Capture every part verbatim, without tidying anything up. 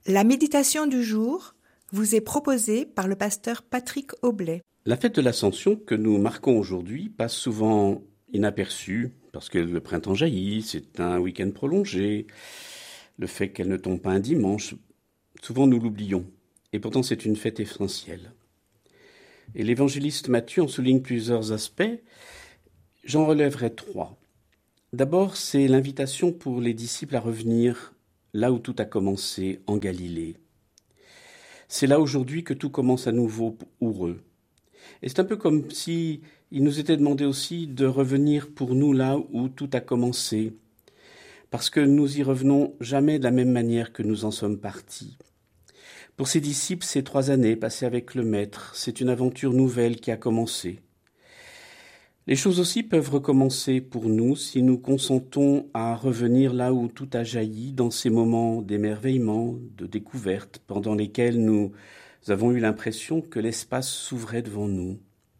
La méditation du jour vous est proposée par le pasteur Patrick Oblet. La fête de l'Ascension que nous marquons aujourd'hui passe souvent inaperçue parce que le printemps jaillit, c'est un week-end prolongé, le fait qu'elle ne tombe pas un dimanche, souvent nous l'oublions. Et pourtant c'est une fête essentielle. Et l'évangéliste Matthieu en souligne plusieurs aspects, j'en relèverai trois. D'abord, c'est l'invitation pour les disciples à revenir là où tout a commencé, en Galilée. C'est là aujourd'hui que tout commence à nouveau pour eux. Et c'est un peu comme si il nous était demandé aussi de revenir pour nous là où tout a commencé, parce que nous y revenons jamais de la même manière que nous en sommes partis. Pour ces disciples, ces trois années passées avec le Maître, c'est une aventure nouvelle qui a commencé. Les choses aussi peuvent recommencer pour nous si nous consentons à revenir là où tout a jailli, dans ces moments d'émerveillement, de découverte, pendant lesquels nous avons eu l'impression que l'espace s'ouvrait devant nous.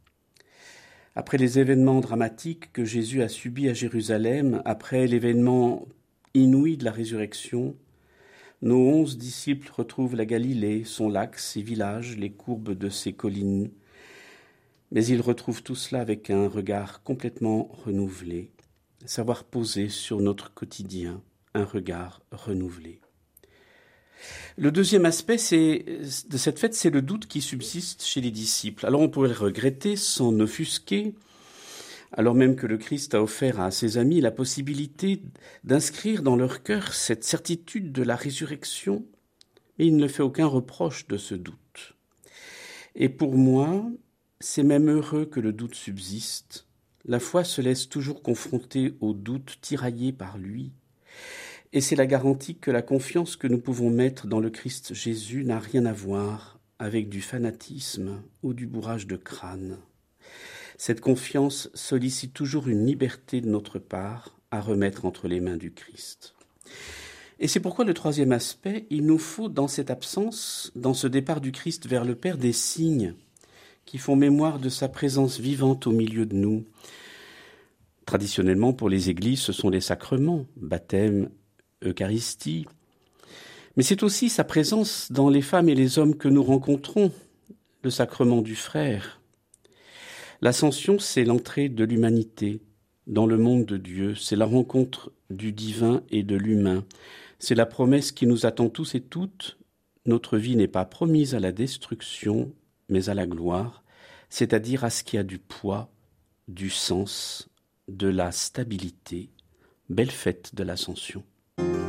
Après les événements dramatiques que Jésus a subis à Jérusalem, après l'événement inouï de la résurrection, nos onze disciples retrouvent la Galilée, son lac, ses villages, les courbes de ses collines. Mais ils retrouvent tout cela avec un regard complètement renouvelé, savoir poser sur notre quotidien un regard renouvelé. Le deuxième aspect c'est, de cette fête, c'est le doute qui subsiste chez les disciples. Alors on pourrait le regretter, s'en offusquer, alors même que le Christ a offert à ses amis la possibilité d'inscrire dans leur cœur cette certitude de la résurrection, mais il ne fait aucun reproche de ce doute. Et pour moi, c'est même heureux que le doute subsiste. La foi se laisse toujours confronter au doute, tiraillé par lui. Et c'est la garantie que la confiance que nous pouvons mettre dans le Christ Jésus n'a rien à voir avec du fanatisme ou du bourrage de crâne. Cette confiance sollicite toujours une liberté de notre part à remettre entre les mains du Christ. Et c'est pourquoi le troisième aspect, il nous faut dans cette absence, dans ce départ du Christ vers le Père, des signes qui font mémoire de sa présence vivante au milieu de nous. Traditionnellement, pour les églises, ce sont les sacrements, baptême, Eucharistie. Mais c'est aussi sa présence dans les femmes et les hommes que nous rencontrons, le sacrement du frère. L'ascension, c'est l'entrée de l'humanité dans le monde de Dieu, c'est la rencontre du divin et de l'humain. C'est la promesse qui nous attend tous et toutes. Notre vie n'est pas promise à la destruction, mais à la gloire, c'est-à-dire à ce qui a du poids, du sens, de la stabilité. Belle fête de l'Ascension.